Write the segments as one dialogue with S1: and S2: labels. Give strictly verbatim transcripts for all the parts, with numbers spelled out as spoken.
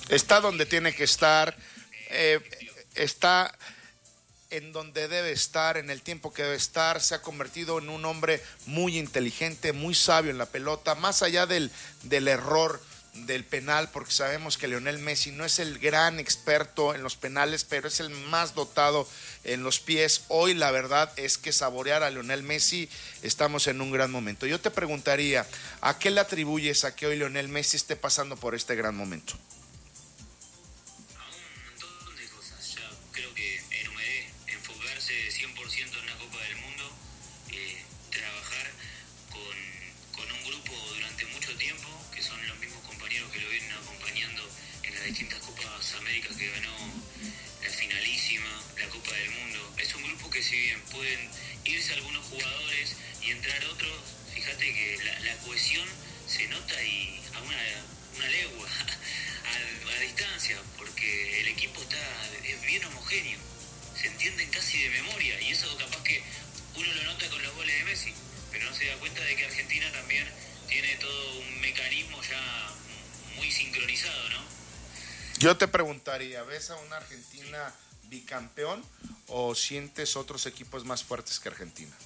S1: Está donde tiene que estar, eh, está en donde debe estar, en el tiempo que debe estar. Se ha convertido en un hombre muy inteligente, muy sabio en la pelota, más allá del, del error del penal, porque sabemos que Lionel Messi no es el gran experto en los penales, pero es el más dotado en los pies. Hoy la verdad es que saborear a Lionel Messi, estamos en un gran momento. Yo te preguntaría, ¿a qué le atribuyes a que hoy Lionel Messi esté pasando por este gran momento?
S2: cien por ciento en una Copa del Mundo, eh, trabajar con, con un grupo durante mucho tiempo, que son los mismos compañeros que lo vienen acompañando en las distintas Copas Américas que ganó, la finalísima, la Copa del Mundo. Es un grupo que si bien pueden irse algunos jugadores y entrar otros, fíjate que la, la cohesión se nota y a una, una legua, a, a distancia, porque el equipo está es bien homogéneo. Se entienden casi de memoria, y eso capaz que uno lo nota con los goles de Messi, pero no se da cuenta de que Argentina también tiene todo un mecanismo ya muy sincronizado, ¿no?
S1: Yo te preguntaría, ¿ves a una Argentina bicampeón o sientes otros equipos más fuertes que Argentina?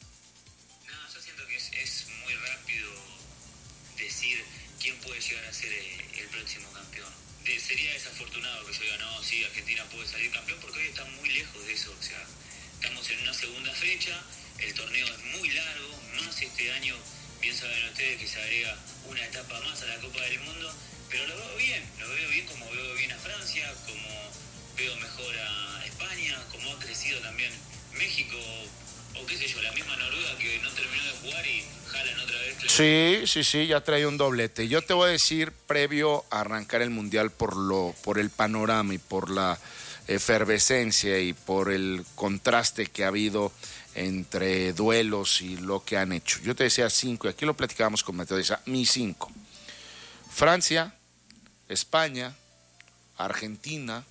S2: No, yo siento que es, es muy rápido decir quién puede llegar a ser el, el próximo campeón. De, sería desafortunado que yo diga, no, sí, Argentina puede salir campeón, porque hoy está muy lejos de eso. O sea, estamos en una segunda fecha, el torneo es muy largo, más este año, bien saben ustedes que se agrega una etapa más a la Copa del Mundo, pero lo veo bien, lo veo bien como veo bien a Francia, como veo mejor a España, como ha crecido también México, o qué sé yo, la misma Noruega que no terminó de jugar y jalan otra vez. Claro.
S1: Sí, sí, sí, ya trae un doblete. Yo te voy a decir, previo a arrancar el Mundial, por lo, por el panorama y por la efervescencia y por el contraste que ha habido entre duelos y lo que han hecho. Yo te decía cinco, y aquí lo platicábamos con Mateo, decía, mis cinco. Francia, España, Argentina,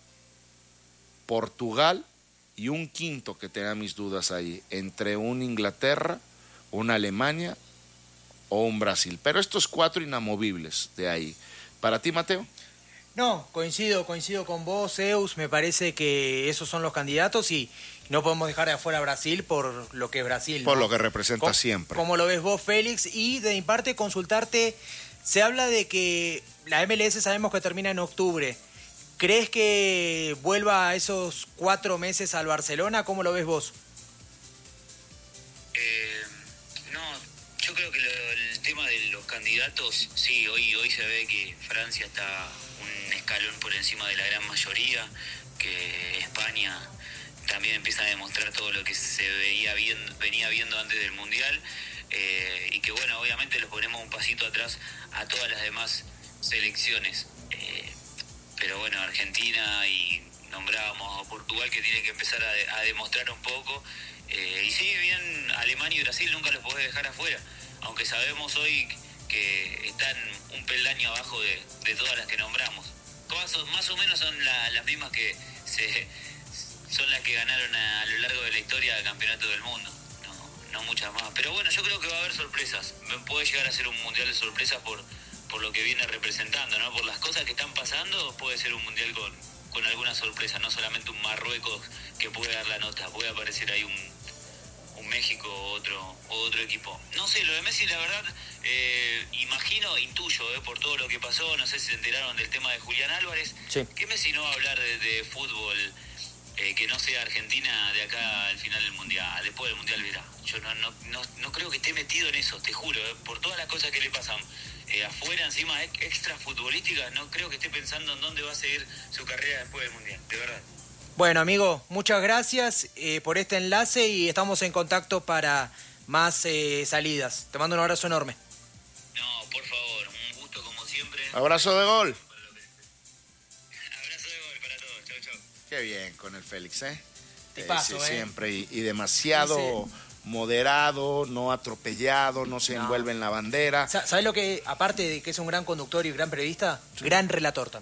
S1: Portugal, y un quinto que tenga mis dudas ahí, entre un Inglaterra, una Alemania o un Brasil. Pero estos cuatro inamovibles de ahí. ¿Para ti, Mateo?
S3: No, coincido, coincido con vos, Zeus. Me parece que esos son los candidatos y no podemos dejar de afuera a Brasil por lo que es Brasil,
S1: Por
S3: ¿no?
S1: lo que representa
S3: ¿Cómo,
S1: siempre.
S3: ¿Cómo lo ves vos, Félix? Y de mi parte, consultarte, se habla de que la M L S sabemos que termina en octubre. ¿Crees que vuelva a esos cuatro meses al Barcelona? ¿Cómo lo ves vos?
S2: Eh, no, yo creo que lo, el tema de los candidatos, sí, hoy, hoy se ve que Francia está un escalón por encima de la gran mayoría, que España también empieza a demostrar todo lo que se veía viendo, venía viendo antes del Mundial, eh, y que bueno, obviamente los ponemos un pasito atrás a todas las demás selecciones. Eh, pero bueno, Argentina, y nombrábamos a Portugal, que tiene que empezar a, de, a demostrar un poco, eh, y sí, bien, Alemania y Brasil nunca los podés dejar afuera, aunque sabemos hoy que están un peldaño abajo de, de todas las que nombramos. Más o, más o menos son la, las mismas que se, son las que ganaron a, a lo largo de la historia del Campeonato del Mundo, no, no muchas más. Pero bueno, yo creo que va a haber sorpresas, puede llegar a ser un mundial de sorpresas por por lo que viene representando, ¿no? Por las cosas que están pasando, puede ser un mundial con, con alguna sorpresa, no solamente un Marruecos que puede dar la nota, puede aparecer ahí un, un México o otro, o otro equipo. No sé, lo de Messi, la verdad, eh, imagino, intuyo, eh, por todo lo que pasó, no sé si se enteraron del tema de Julián Álvarez,
S3: sí.
S2: Que Messi no va a hablar de, de fútbol, eh, que no sea Argentina de acá al final del mundial, después del mundial verá. Yo no, no, no, no creo que esté metido en eso, te juro, eh, por todas las cosas que le pasan. Eh, afuera, encima extra futbolística, no creo que esté pensando en dónde va a seguir su carrera después del Mundial, de verdad.
S3: Bueno, amigo, muchas gracias eh, por este enlace y estamos en contacto para más eh, salidas. Te mando un abrazo enorme.
S2: No, por favor, un gusto como siempre.
S1: Abrazo de gol.
S2: Abrazo de gol para todos, chau, chau.
S1: Qué bien con el Félix, ¿eh?
S3: Tipazo,
S1: eh, sí,
S3: ¿eh?
S1: Siempre, y, y demasiado... Sí. Moderado, no atropellado, no se no. envuelve en la bandera.
S3: ¿Sabes lo que, aparte de que es un gran conductor y gran periodista, sí. gran relator también?